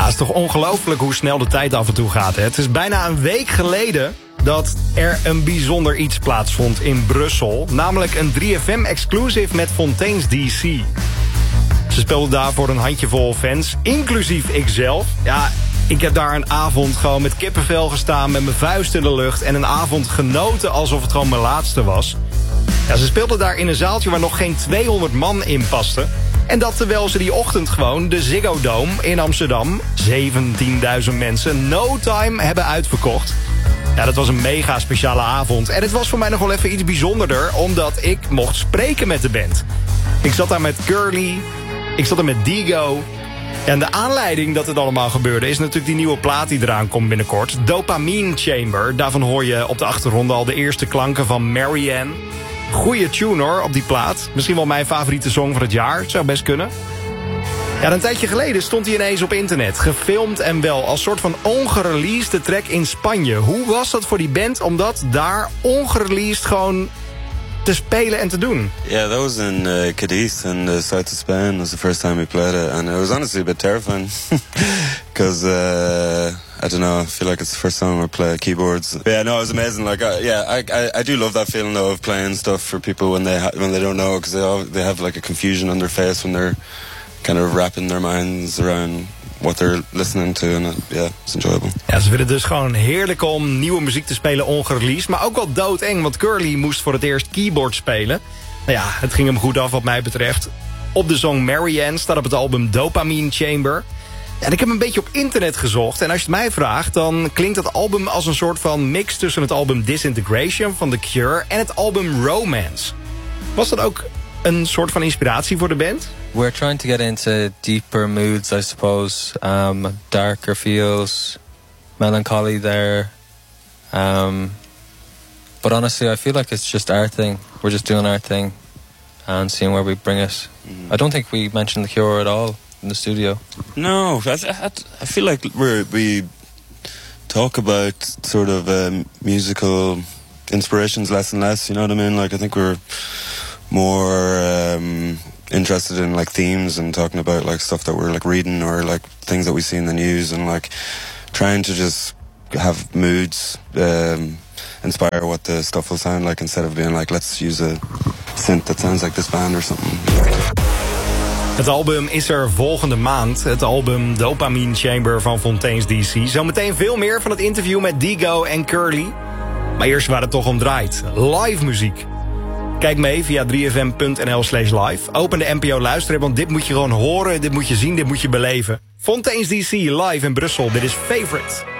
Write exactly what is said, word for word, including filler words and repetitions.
het is toch ongelooflijk hoe snel de tijd af en toe gaat. Hè? Het is bijna een week geleden dat er een bijzonder iets plaatsvond in Brussel. Namelijk een drie F M-exclusive met Fontaine's D C. Ze speelden daar voor een handjevol fans, inclusief ikzelf. Ja, ik heb daar een avond gewoon met kippenvel gestaan, met mijn vuist in de lucht en een avond genoten alsof het gewoon mijn laatste was. Ja, ze speelden daar in een zaaltje waar nog geen tweehonderd man in paste. En dat terwijl ze die ochtend gewoon de Ziggo Dome in Amsterdam, zeventienduizend mensen, no time hebben uitverkocht. Ja, dat was een mega speciale avond. En het was voor mij nog wel even iets bijzonderder, omdat ik mocht spreken met de band. Ik zat daar met Curly, ik zat daar met Digo. En de aanleiding dat het allemaal gebeurde is natuurlijk die nieuwe plaat die eraan komt binnenkort. Dopamine Chamber. Daarvan hoor je op de achtergrond al de eerste klanken van Marianne. Goeie tune hoor, op die plaat. Misschien wel mijn favoriete song van het jaar. Zou best kunnen. Ja, een tijdje geleden stond hij ineens op internet. Gefilmd en wel als soort van ongereleased track in Spanje. Hoe was dat voor die band om dat daar ongereleased gewoon te spelen en te doen? Yeah, that was in uh, Cadiz in the south of Spain. It was the first time we played it, and it was honestly a bit terrifying because uh, I don't know. I feel like it's the first time I play keyboards. But yeah, no, it was amazing. Like, uh, yeah, I, I I do love that feeling though of playing stuff for people when they ha when they don't know, because they all, they have like a confusion on their face when they're kind of wrapping their minds around what they're listening to, and uh, yeah, it's enjoyable. Ja, ze vinden het dus gewoon heerlijk om nieuwe muziek te spelen ongereleased, maar ook wel doodeng, want Curly moest voor het eerst keyboard spelen. Nou ja, het ging hem goed af wat mij betreft. Op de song Marianne staat op het album Dopamine Chamber. Ja, en ik heb een beetje op internet gezocht, en als je het mij vraagt, dan klinkt dat album als een soort van mix tussen het album Disintegration van The Cure en het album Romance. Was dat ook een soort van inspiratie voor de band? We're trying to get into deeper moods, I suppose. Um, darker feels, melancholy there. Um, but honestly, I feel like it's just our thing. We're just doing our thing and seeing where we bring it. Mm. I don't think we mentioned The Cure at all in the studio. No, I, I, I feel like we're, we talk about sort of um, musical inspirations less and less, you know what I mean? Like, I think we're more um, interested in like themes and talking about like stuff that we're like reading or like things that we see in the news, and like trying to just have moods um, inspire what the stuff will sound like, instead of being like, let's use a synth that sounds like this band or something. Het album is er volgende maand. Het album Dopamine Chamber van Fontaine's D C. Zometeen veel meer van het interview met Digo en Curly. Maar eerst waar het toch om draait. Live muziek. Kijk mee via drie f m punt n l slash live. Open de N P O luisteren, want dit moet je gewoon horen, dit moet je zien, dit moet je beleven. Fontaine's D C live in Brussel. Dit is Favorite.